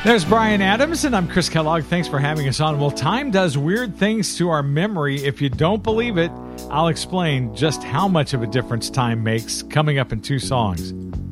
There's Brian Adams, and I'm Chris Kellogg. Thanks for having us on. Well, time does weird things to our memory. If you don't believe it, I'll explain just how much of a difference time makes coming up in two songs.